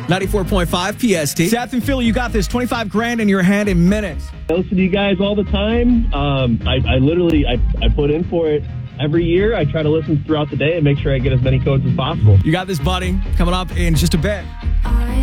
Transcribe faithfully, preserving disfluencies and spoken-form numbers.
ninety-four point five P S T. Seth and Philly, you got this. twenty-five grand in your hand in minutes. I listen to you guys all the time. Um, I, I literally, I, I put in for it every year. I try to listen throughout the day and make sure I get as many codes as possible. You got this, buddy. Coming up in just a bit.